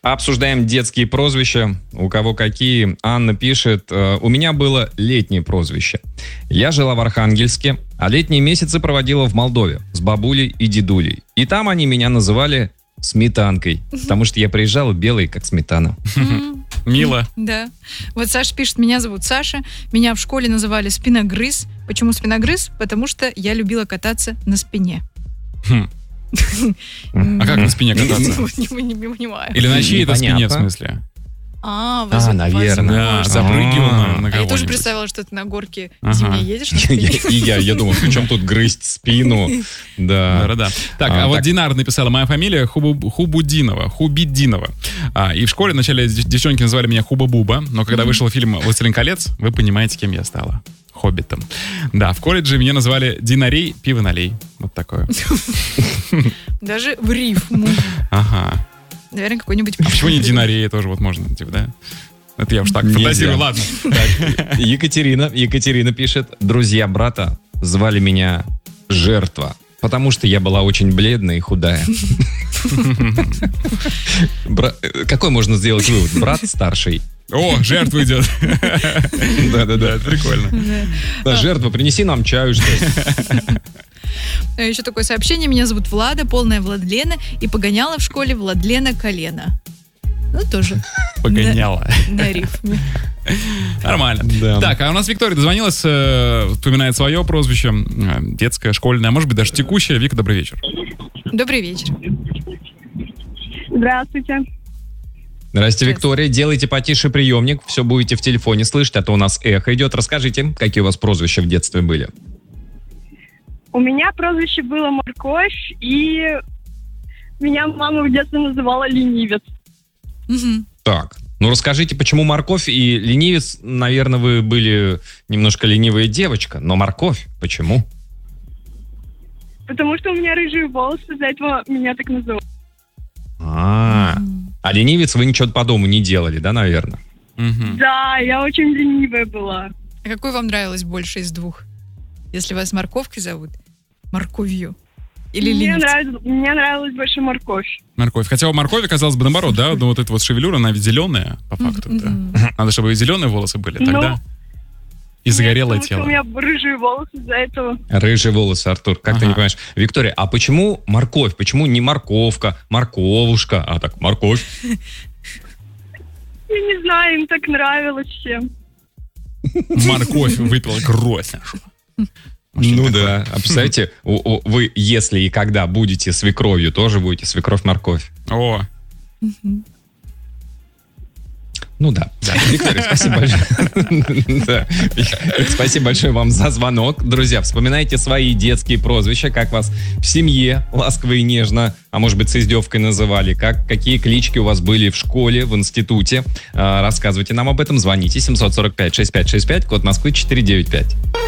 Обсуждаем детские прозвища. У кого какие? Анна пишет: у меня было летнее прозвище. Я жила в Архангельске, а летние месяцы проводила в Молдове с бабулей и дедулей. И там они меня называли сметанкой, потому что я приезжала белой, как сметана. Мило. Да. Вот Саша пишет: меня зовут Саша. Меня в школе называли спиногрыз. Почему спиногрыз? Потому что я любила кататься на спине. А как на спине кататься? Не понимаю. Или на чьей-то спине, в смысле? Наверное. Да, запрыгивал на кого-нибудь. я тоже представила, что ты на горке зимней едешь на спине. И я думал, при чем тут грызть спину? Да. Так, а вот Динар написала: моя фамилия Хубидинова. И в школе вначале девчонки называли меня Хуба-Буба, но когда вышел фильм «Властелин колец», вы понимаете, кем я стала. Хоббитом. Да, в колледже меня называли Динарей, пиво налей. Вот такое. Даже в рифму. Ага. Наверное, какой-нибудь... А почему не Динарей тоже вот можно, типа, да? Это я уж так фантазирую, ладно. Екатерина пишет: друзья брата звали меня Жертва, потому что я была очень бледная и худая. Какой можно сделать вывод? Брат старший. О, жертва идет. Да-да-да, это прикольно. Жертва, принеси нам чаю, что ли. Еще такое сообщение: меня зовут Влада, полная Владлена, и погоняла в школе Владлена колено. Ну, тоже. Погоняла. На рифме. Нормально. Да. Так, а у нас Виктория дозвонилась, вспоминает свое прозвище, детское, школьное, а может быть даже текущее. Вика, добрый вечер. Добрый вечер. Здравствуйте. Здрасте, Виктория. Делайте потише приемник, все будете в телефоне слышать, а то у нас эхо идет. Расскажите, какие у вас прозвища в детстве были? У меня прозвище было Морковь, и меня мама в детстве называла Ленивец. Так, ну расскажите, почему Морковь и Ленивец? Наверное, вы были немножко ленивая девочка, но Морковь почему? Потому что у меня рыжие волосы, из-за этого меня так называют. А ленивец вы ничего по дому не делали, да, наверное? Да, я очень ленивая была. А какой вам нравилось больше из двух? Если вас Морковкой зовут? Морковью? Или Ленивец? Мне нравилась больше Морковь. Морковь. Хотя у моркови, казалось бы, наоборот, да? Но вот эта вот шевелюра, она ведь зеленая, по факту. Надо, чтобы и зеленые волосы были, тогда... И загорелое тело. У меня рыжие волосы из-за этого. Рыжие волосы, Артур, как ты не понимаешь? Виктория, а почему морковь? Почему не морковка, морковушка, а так морковь? Я не знаю, им так нравилось всем. Морковь выпила кровь. Ну да, а представляете, вы, если и когда будете свекровью, тоже будете свекровь-морковь. О. Ну да. Виктория, спасибо большое. Спасибо большое вам за звонок. Друзья, вспоминайте свои детские прозвища, как вас в семье ласково и нежно, а может быть с издевкой называли, какие клички у вас были в школе, в институте. Рассказывайте нам об этом, звоните 745-6565, код Москвы 495.